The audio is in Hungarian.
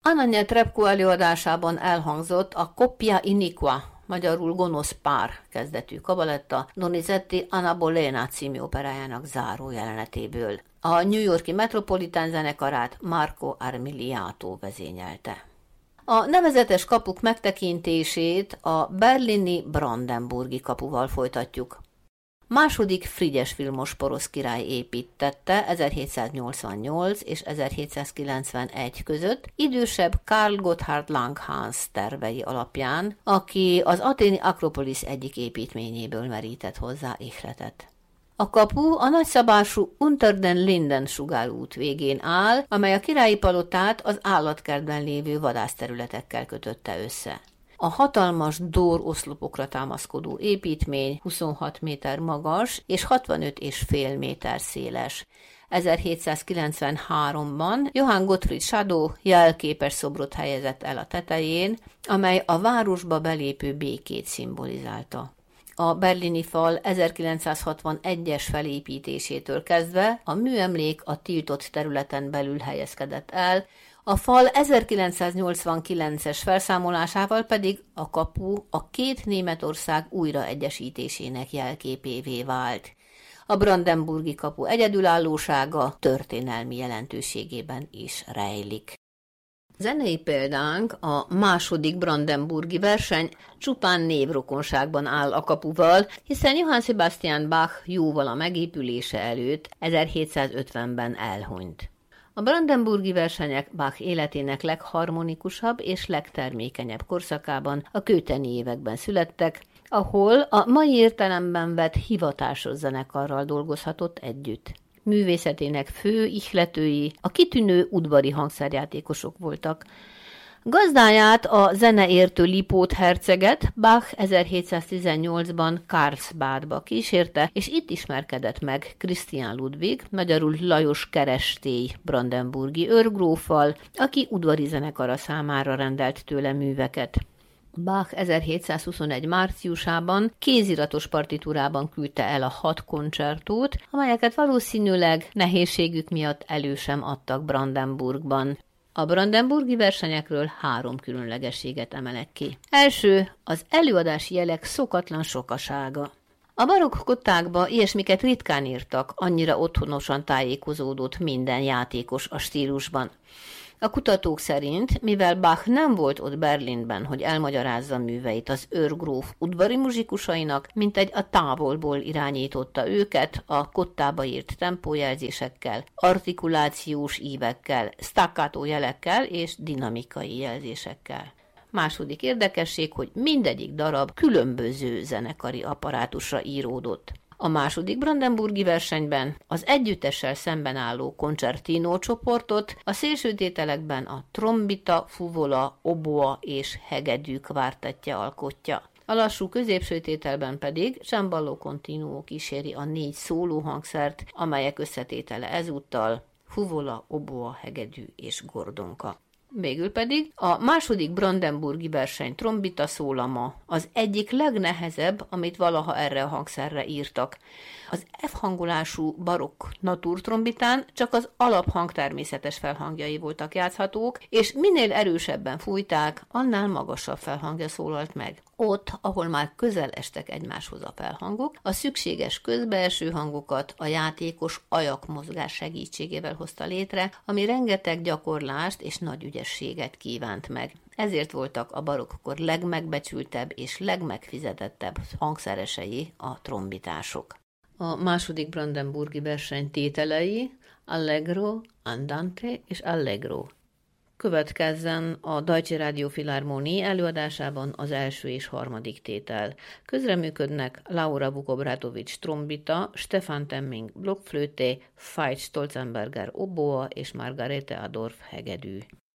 Anna Netrebko előadásában elhangzott a Coppia Iniqua, magyarul gonosz pár kezdetű kabaletta Donizetti Anna Bolena című operájának záró jelenetéből. A New York-i Metropolitan zenekarát Marco Armiliato vezényelte. A nevezetes kapuk megtekintését a berlini Brandenburgi kapuval folytatjuk. Második Frigyes Vilmos porosz király építtette 1788 és 1791 között idősebb Karl Gotthard Langhans tervei alapján, aki az athéni Akropolis egyik építményéből merített hozzá ihletet. A kapu a nagyszabású Unter den Linden sugárút végén áll, amely a királyi palotát az állatkertben lévő vadászterületekkel kötötte össze. A hatalmas dóroszlopokra támaszkodó építmény 26 méter magas és 65,5 méter széles. 1793-ban Johann Gottfried Schadow jelképes szobrot helyezett el a tetején, amely a városba belépő békét szimbolizálta. A berlini fal 1961-es felépítésétől kezdve a műemlék a tiltott területen belül helyezkedett el, a fal 1989-es felszámolásával pedig a kapu a két Németország újraegyesítésének jelképévé vált. A brandenburgi kapu egyedülállósága történelmi jelentőségében is rejlik. Zenei példánk a második brandenburgi verseny csupán névrokonságban áll a kapuval, hiszen Johann Sebastian Bach jóval a megépülése előtt 1750-ben elhunyt. A brandenburgi versenyek Bach életének legharmonikusabb és legtermékenyebb korszakában, a kőteni években születtek, ahol a mai értelemben vett hivatásos zenekarral dolgozhatott együtt. Művészetének fő ihletői a kitűnő udvari hangszerjátékosok voltak. Gazdáját, a zeneértő Lipót herceget Bach 1718-ban Karlsbadba kísérte, és itt ismerkedett meg Christian Ludwig, magyarul Lajos Kerestély brandenburgi őrgróffal, aki udvari zenekara számára rendelt tőle műveket. Bach 1721 márciusában kéziratos partitúrában küldte el a 6 koncertót, amelyeket valószínűleg nehézségük miatt elő sem adtak Brandenburgban. A brandenburgi versenyekről 3 különlegességet emelek ki. Első, az előadási jelek szokatlan sokasága. A barokk kottákba ilyesmiket ritkán írtak, annyira otthonosan tájékozódott minden játékos a stílusban. A kutatók szerint, mivel Bach nem volt ott Berlinben, hogy elmagyarázza műveit az őrgróf udvari muzsikusainak, mintegy a távolból irányította őket a kottába írt tempójelzésekkel, artikulációs ívekkel, staccato jelekkel és dinamikai jelzésekkel. Második érdekesség, hogy mindegyik darab különböző zenekari apparátusra íródott. A második brandenburgi versenyben az együttessel szemben álló concertino csoportot a szélsőtételekben a trombita, fuvola, oboa és hegedű kvártettje alkotja. A lassú középsőtételben pedig cembalo continuo kíséri a 4 szólóhangszert, amelyek összetétele ezúttal fuvola, oboa, hegedű és gordonka. Végül pedig a második brandenburgi verseny trombita szólama az egyik legnehezebb, amit valaha erre a hangszerre írtak. Az F hangolású barokk naturtrombitán csak az alaphang természetes felhangjai voltak játszhatók, és minél erősebben fújták, annál magasabb felhangja szólalt meg. Ott, ahol már közel estek egymáshoz a felhangok, a szükséges közbeeső hangokat a játékos ajakmozgás segítségével hozta létre, ami rengeteg gyakorlást és nagy ügyességet kívánt meg. Ezért voltak a barokkor legmegbecsültebb és legmegfizetettebb hangszeresei a trombitások. A második brandenburgi verseny tételei Allegro, Andante és Allegro. Következzen a Deutsche Radio Philharmonie előadásában az első és harmadik tétel. Közreműködnek Laura Vukobratovics trombita, Stefan Temming blokkflöte, Veit Stolzenberger oboa és Margarete Adorf hegedű.